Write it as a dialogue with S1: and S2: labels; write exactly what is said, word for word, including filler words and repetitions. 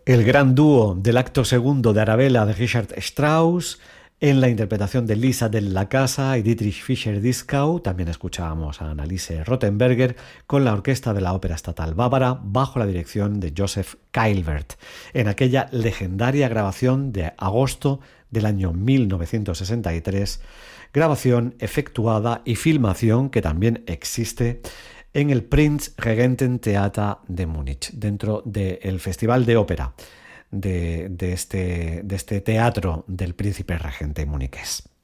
S1: El gran dúo del acto segundo de Arabella de Richard Strauss, en la interpretación de Lisa della Casa y Dietrich Fischer-Dieskau. También escuchábamos a Anneliese Rothenberger con la Orquesta de la Ópera Estatal Bávara bajo la dirección de Joseph Keilbert, en aquella legendaria grabación de agosto del año mil novecientos sesenta y tres, grabación efectuada y filmación que también existe en el Prinzregententheater de Múnich, dentro del Festival de Ópera de, de, este, de este teatro del príncipe regente muniqués.